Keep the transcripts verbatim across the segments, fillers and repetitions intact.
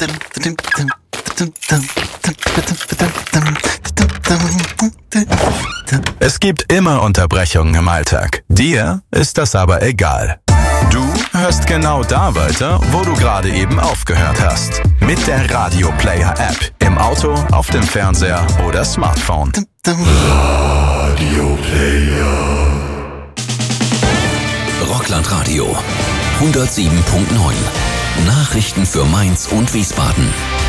Es gibt immer Unterbrechungen im Alltag. Dir ist das aber egal. Du hörst genau da weiter, wo du gerade eben aufgehört hast. Mit der Radio Player App. Im Auto, auf dem Fernseher oder Smartphone. Radio Player. Rockland Radio hundertsieben Komma neun. Nachrichten für Mainz und Wiesbaden.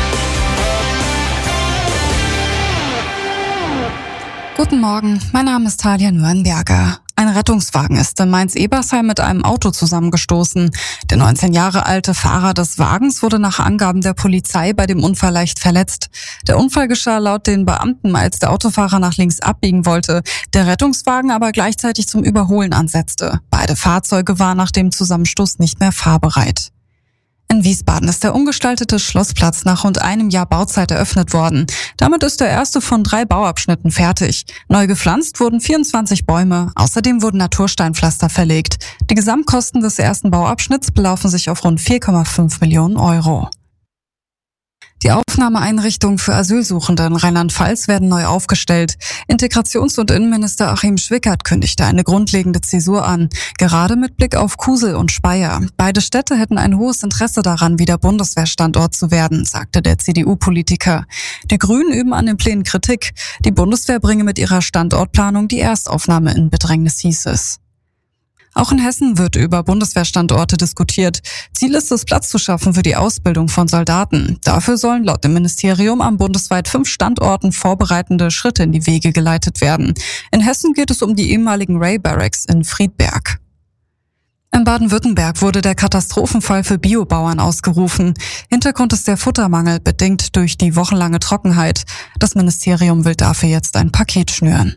Guten Morgen, mein Name ist Talia Nürnberger. Ein Rettungswagen ist in Mainz-Ebersheim mit einem Auto zusammengestoßen. Der neunzehn Jahre alte Fahrer des Wagens wurde nach Angaben der Polizei bei dem Unfall leicht verletzt. Der Unfall geschah laut den Beamten, als der Autofahrer nach links abbiegen wollte, der Rettungswagen aber gleichzeitig zum Überholen ansetzte. Beide Fahrzeuge waren nach dem Zusammenstoß nicht mehr fahrbereit. In Wiesbaden ist der umgestaltete Schlossplatz nach rund einem Jahr Bauzeit eröffnet worden. Damit ist der erste von drei Bauabschnitten fertig. Neu gepflanzt wurden vierundzwanzig Bäume. Außerdem wurden Natursteinpflaster verlegt. Die Gesamtkosten des ersten Bauabschnitts belaufen sich auf rund vier Komma fünf Millionen Euro. Die Aufnahmeeinrichtungen für Asylsuchende in Rheinland-Pfalz werden neu aufgestellt. Integrations- und Innenminister Achim Schwickert kündigte eine grundlegende Zäsur an, gerade mit Blick auf Kusel und Speyer. Beide Städte hätten ein hohes Interesse daran, wieder Bundeswehrstandort zu werden, sagte der C D U-Politiker. Die Grünen üben an den Plänen Kritik. Die Bundeswehr bringe mit ihrer Standortplanung die Erstaufnahme in Bedrängnis, hieß es. Auch in Hessen wird über Bundeswehrstandorte diskutiert. Ziel ist es, Platz zu schaffen für die Ausbildung von Soldaten. Dafür sollen laut dem Ministerium an bundesweit fünf Standorten vorbereitende Schritte in die Wege geleitet werden. In Hessen geht es um die ehemaligen Ray Barracks in Friedberg. In Baden-Württemberg wurde der Katastrophenfall für Biobauern ausgerufen. Hintergrund ist der Futtermangel, bedingt durch die wochenlange Trockenheit. Das Ministerium will dafür jetzt ein Paket schnüren.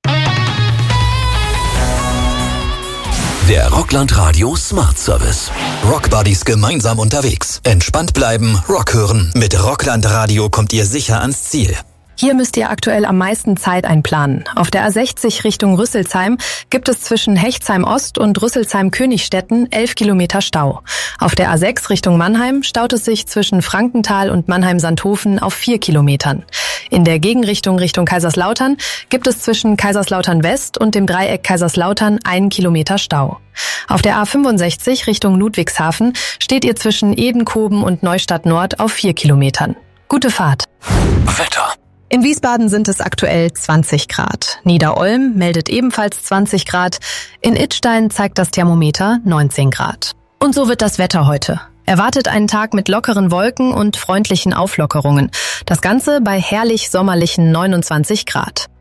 Der Rockland Radio Smart Service. Rockbuddies gemeinsam unterwegs. Entspannt bleiben, Rock hören. Mit Rockland Radio kommt ihr sicher ans Ziel. Hier müsst ihr aktuell am meisten Zeit einplanen. Auf der A sechzig Richtung Rüsselsheim gibt es zwischen Hechtsheim Ost und Rüsselsheim-Königstetten elf Kilometer Stau. Auf der A sechs Richtung Mannheim staut es sich zwischen Frankenthal und Mannheim-Sandhofen auf vier Kilometern. In der Gegenrichtung Richtung Kaiserslautern gibt es zwischen Kaiserslautern West und dem Dreieck Kaiserslautern einen Kilometer Stau. Auf der A fünfundsechzig Richtung Ludwigshafen steht ihr zwischen Edenkoben und Neustadt Nord auf vier Kilometern. Gute Fahrt. Wetter. In Wiesbaden sind es aktuell zwanzig Grad. Niederolm meldet ebenfalls zwanzig Grad. In Idstein zeigt das Thermometer neunzehn Grad. Und so wird das Wetter heute. Erwartet einen Tag mit lockeren Wolken und freundlichen Auflockerungen. Das Ganze bei herrlich sommerlichen neunundzwanzig Grad.